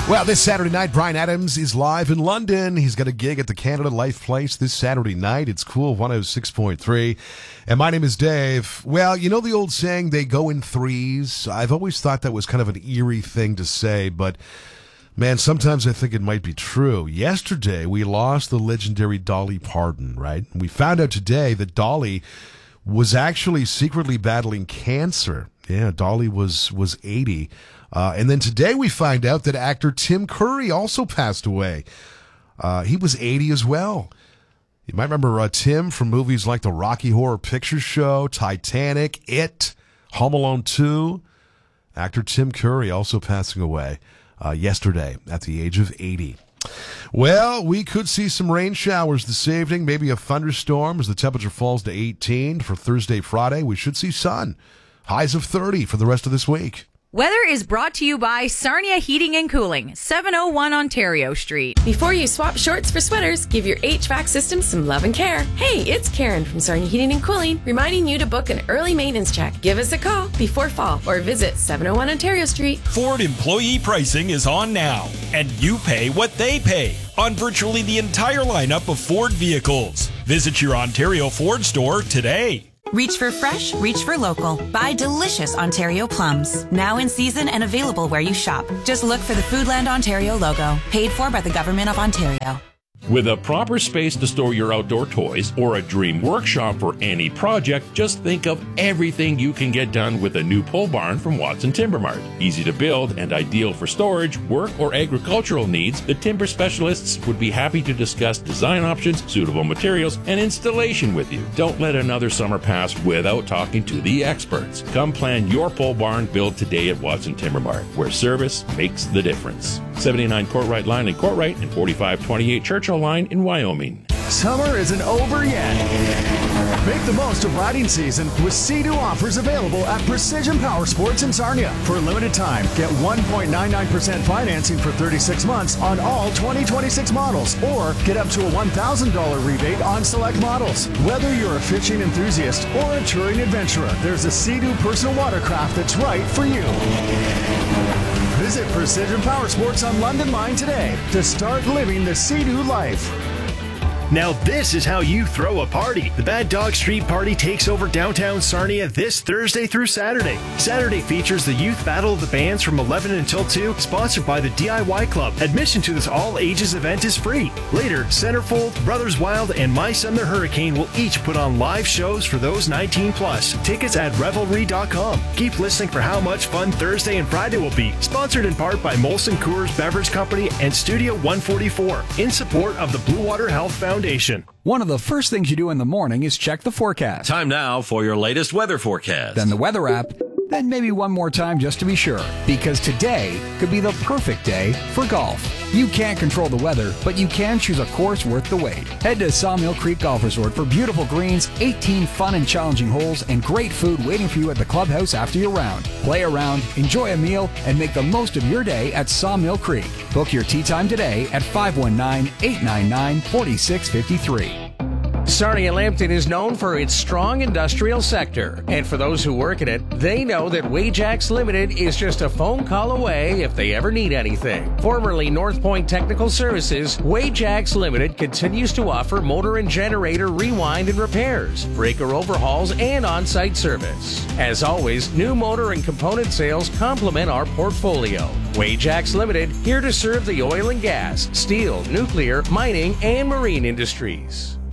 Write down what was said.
Well, this Saturday night, Bryan Adams is live in London. He's got a gig at the Canada Life Place this Saturday night. It's Cool 106.3. And my name is Dave. Well, you know the old saying, they go in threes? I've always thought that was kind of an eerie thing to say, but man, sometimes I think it might be true. Yesterday, we lost the legendary Dolly Parton, right? We found out today that Dolly was actually secretly battling cancer. Yeah, Dolly was 80. And then today we find out that actor Tim Curry also passed away. He was 80 as well. You might remember Tim from movies like the Rocky Horror Picture Show, Titanic, It, Home Alone 2. Actor Tim Curry also passing away yesterday at the age of 80. Well, we could see some rain showers this evening, maybe a thunderstorm as the temperature falls to 18 for Thursday, Friday. We should see sun. Highs of 30 for the rest of this week. Weather is brought to you by Sarnia Heating and Cooling, 701 Ontario Street. Before you swap shorts for sweaters, give your HVAC system some love and care. Hey, it's Karen from Sarnia Heating and Cooling, reminding you to book an early maintenance check. Give us a call before fall or visit 701 Ontario Street. Ford employee pricing is on now, and you pay what they pay on virtually the entire lineup of Ford vehicles. Visit your Ontario Ford store today. Reach for fresh, reach for local. Buy delicious Ontario plums. Now in season and available where you shop. Just look for the Foodland Ontario logo. Paid for by the Government of Ontario. With a proper space to store your outdoor toys or a dream workshop for any project, just think of everything you can get done with a new pole barn from Watson Timber Mart. Easy to build and ideal for storage, work, or agricultural needs, the timber specialists would be happy to discuss design options, suitable materials, and installation with you. Don't let another summer pass without talking to the experts. Come plan your pole barn build today at Watson Timber Mart, where service makes the difference. 79 Courtright Line in Courtright and 4528 Churchill Line in Wyoming. Summer isn't over yet. Make the most of riding season with Sea-Doo offers available at Precision Power Sports in Sarnia. For a limited time, get 1.99% financing for 36 months on all 2026 models, or get up to a $1,000 rebate on select models. Whether you're a fishing enthusiast or a touring adventurer, there's a Sea-Doo personal watercraft that's right for you. Visit Precision Power Sports on London Line today to start living the Sea-Doo life. Now this is how you throw a party. The Bad Dog Street Party takes over downtown Sarnia this Thursday through Saturday. Saturday features the Youth Battle of the Bands from 11 until 2, sponsored by the DIY Club. Admission to this all-ages event is free. Later, Centerfold, Brothers Wild, and My Son the Hurricane will each put on live shows for those 19+. Tickets at Revelry.com. Keep listening for how much fun Thursday and Friday will be. Sponsored in part by Molson Coors Beverage Company and Studio 144, in support of the Blue Water Health Foundation. One of the first things you do in the morning is check the forecast. Time now for your latest weather forecast. Then the weather app, then maybe one more time just to be sure. Because today could be the perfect day for golf. You can't control the weather, but you can choose a course worth the wait. Head to Sawmill Creek Golf Resort for beautiful greens, 18 fun and challenging holes, and great food waiting for you at the clubhouse after your round. Play around, enjoy a meal, and make the most of your day at Sawmill Creek. Book your tee time today at 519-899-4653. Sarnia Lambton is known for its strong industrial sector, and for those who work in it, they know that Wajax Limited is just a phone call away if they ever need anything. Formerly North Point Technical Services, Wajax Limited continues to offer motor and generator rewind and repairs, breaker overhauls, and on-site service. As always, new motor and component sales complement our portfolio. Wajax Limited, here to serve the oil and gas, steel, nuclear, mining, and marine industries.